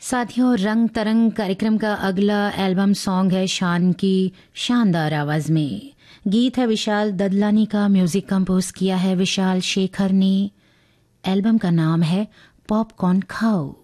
साथियों, रंग तरंग कार्यक्रम का अगला एल्बम सॉन्ग है शान की शानदार आवाज में। गीत है विशाल ददलानी का, म्यूजिक कंपोज किया है विशाल शेखर ने। एल्बम का नाम है पॉपकॉर्न खाओ।